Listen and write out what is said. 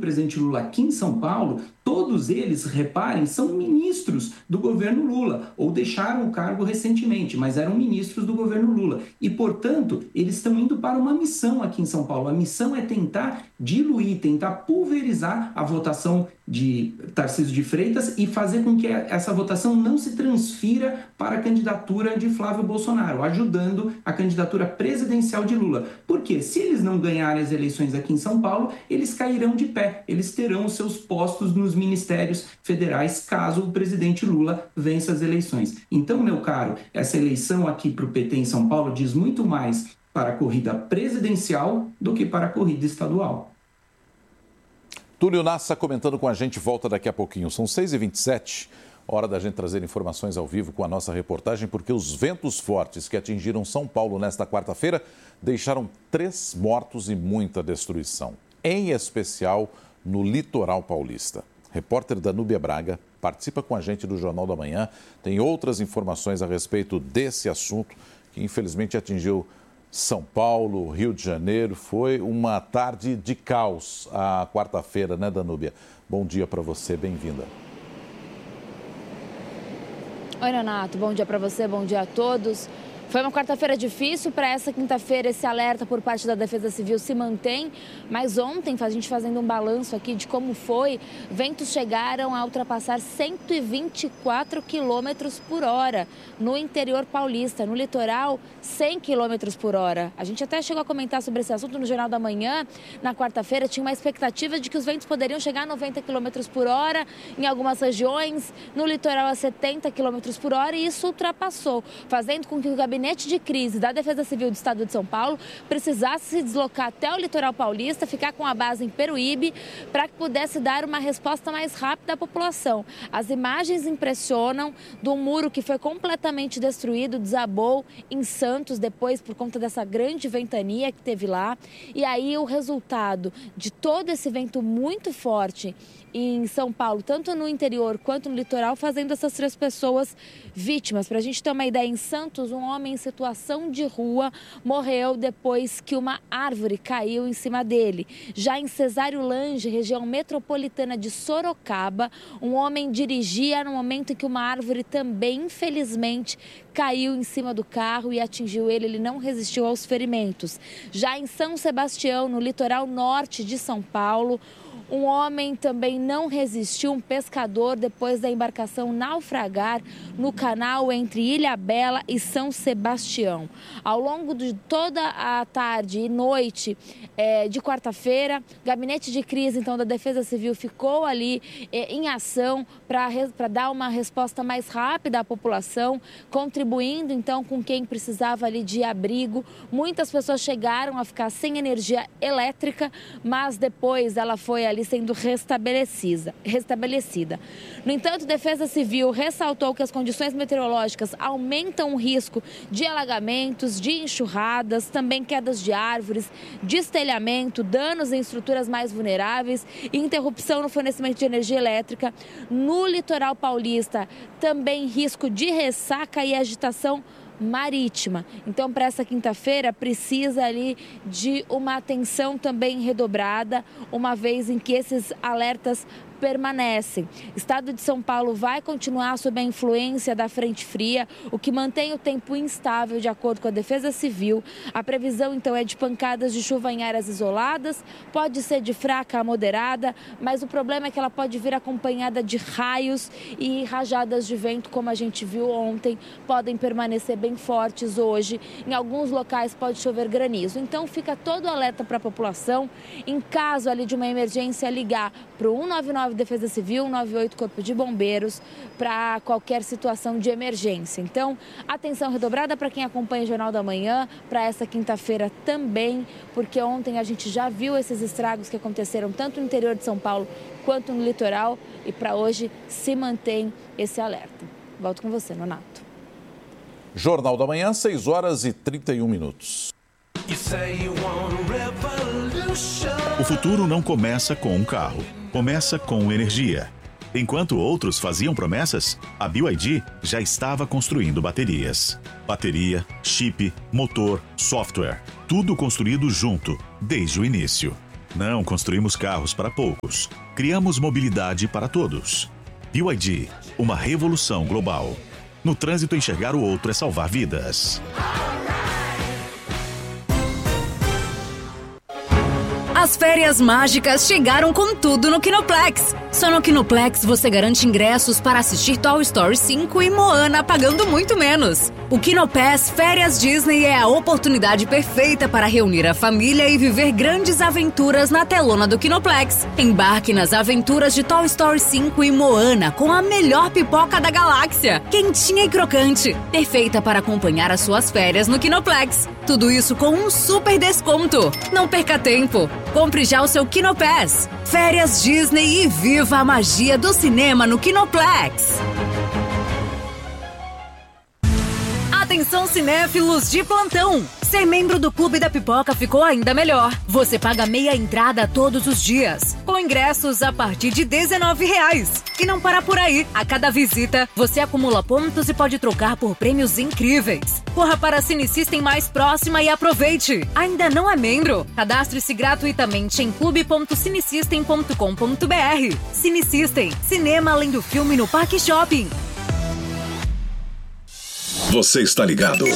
presidente Lula aqui em São Paulo, todos eles, reparem, são ministros do governo Lula, ou deixaram o cargo recentemente, mas eram ministros do governo Lula. E, portanto, eles estão indo para uma missão aqui em São Paulo. A missão é tentar diluir, tentar pulverizar a votação de Tarcísio de Freitas e fazer com que essa votação não se transfira para a candidatura de Flávio Bolsonaro, ajudando a candidatura presidencial de Lula. Porque se eles não ganharem as eleições aqui em São Paulo, eles cairão de pé, eles terão os seus postos nos ministérios federais caso o presidente Lula vença as eleições. Então, meu caro, essa eleição aqui para o PT em São Paulo diz muito mais para a corrida presidencial do que para a corrida estadual. Túlio Nassa comentando com a gente, volta daqui a pouquinho. São 6h27, hora da gente trazer informações ao vivo com a nossa reportagem, porque os ventos fortes que atingiram São Paulo nesta quarta-feira deixaram 3 mortos e muita destruição, em especial no litoral paulista. Repórter Danúbia Braga participa com a gente do Jornal da Manhã, tem outras informações a respeito desse assunto que infelizmente atingiu São Paulo, Rio de Janeiro. Foi uma tarde de caos a quarta-feira, né, Danúbia? Bom dia para você, bem-vinda. Oi, Renato, bom dia para você, bom dia a todos. Foi uma quarta-feira difícil. Para essa quinta-feira, esse alerta por parte da Defesa Civil se mantém, mas ontem, a gente fazendo um balanço aqui de como foi, ventos chegaram a ultrapassar 124 quilômetros por hora no interior paulista, no litoral, 100 quilômetros por hora. A gente até chegou a comentar sobre esse assunto no Jornal da Manhã. Na quarta-feira, tinha uma expectativa de que os ventos poderiam chegar a 90 quilômetros por hora em algumas regiões, no litoral a 70 quilômetros por hora, e isso ultrapassou, fazendo com que o gabinete de crise da Defesa Civil do Estado de São Paulo precisasse se deslocar até o litoral paulista, ficar com a base em Peruíbe, para que pudesse dar uma resposta mais rápida à população. As imagens impressionam do muro que foi completamente destruído, desabou em Santos depois por conta dessa grande ventania que teve lá. E aí o resultado de todo esse vento muito forte em São Paulo, tanto no interior quanto no litoral, fazendo essas 3 pessoas vítimas. Para a gente ter uma ideia, em Santos, um homem em situação de rua morreu depois que uma árvore caiu em cima dele. Já em Cesário Lange, região metropolitana de Sorocaba, um homem dirigia no momento em que uma árvore também, infelizmente, caiu em cima do carro e atingiu ele. Ele não resistiu aos ferimentos. Já em São Sebastião, no litoral norte de São Paulo, um homem também não resistiu, um pescador, depois da embarcação naufragar no canal entre Ilhabela e São Sebastião. Ao longo de toda a tarde e noite de quarta-feira, o gabinete de crise, então, da Defesa Civil ficou ali em ação para dar uma resposta mais rápida à população, contribuindo, então, com quem precisava ali de abrigo. Muitas pessoas chegaram a ficar sem energia elétrica, mas depois ela foi ali sendo restabelecida. No entanto, a Defesa Civil ressaltou que as condições meteorológicas aumentam o risco de alagamentos, de enxurradas, também quedas de árvores, destelhamento, danos em estruturas mais vulneráveis e interrupção no fornecimento de energia elétrica. No litoral paulista, também risco de ressaca e agitação marítima. Então, para essa quinta-feira, precisa ali de uma atenção também redobrada, uma vez em que esses alertas permanecem. O estado de São Paulo vai continuar sob a influência da frente fria, o que mantém o tempo instável, de acordo com a Defesa Civil. A previsão, então, é de pancadas de chuva em áreas isoladas, pode ser de fraca a moderada, mas o problema é que ela pode vir acompanhada de raios e rajadas de vento, como a gente viu ontem, podem permanecer bem fortes hoje. Em alguns locais pode chover granizo. Então, fica todo o alerta para a população. Em caso ali de uma emergência, ligar para o 199 Defesa Civil, 198 Corpo de Bombeiros, para qualquer situação de emergência. Então, atenção redobrada para quem acompanha o Jornal da Manhã, para essa quinta-feira também, porque ontem a gente já viu esses estragos que aconteceram tanto no interior de São Paulo quanto no litoral, e para hoje se mantém esse alerta. Volto com você, Nonato. Jornal da Manhã, 6h31. O futuro não começa com um carro, começa com energia. Enquanto outros faziam promessas, a BYD já estava construindo baterias. Bateria, chip, motor, software, tudo construído junto, desde o início. Não construímos carros para poucos. Criamos mobilidade para todos. BYD, uma revolução global. No trânsito, enxergar o outro é salvar vidas. As férias mágicas chegaram com tudo no Kinoplex. Só no Kinoplex você garante ingressos para assistir Toy Story 5 e Moana pagando muito menos. O Kinopass Férias Disney é a oportunidade perfeita para reunir a família e viver grandes aventuras na telona do Kinoplex. Embarque nas aventuras de Toy Story 5 e Moana com a melhor pipoca da galáxia, quentinha e crocante, perfeita para acompanhar as suas férias no Kinoplex. Tudo isso com um super desconto. Não perca tempo. Compre já o seu Kinopass. Férias Disney e viva a magia do cinema no Kinoplex. Atenção cinéfilos de plantão! Ser membro do Clube da Pipoca ficou ainda melhor. Você paga meia entrada todos os dias, com ingressos a partir de R$19. E não para por aí. A cada visita, você acumula pontos e pode trocar por prêmios incríveis. Corra para a Cine System mais próxima e aproveite. Ainda não é membro? Cadastre-se gratuitamente em clube.cinesystem.com.br. Cine System, cinema além do filme no Parque Shopping. Você está ligado?